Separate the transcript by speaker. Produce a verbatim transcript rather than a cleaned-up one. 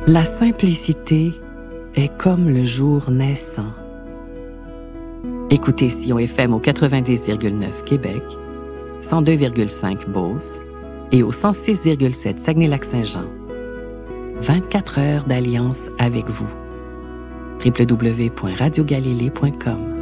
Speaker 1: La simplicité est comme le jour naissant. Écoutez Sillon F M au quatre-vingt-dix virgule neuf Québec, cent deux virgule cinq Beauce et au cent six virgule sept Saguenay-Lac-Saint-Jean. vingt-quatre heures d'alliance avec vous. w w w point radio galilée point com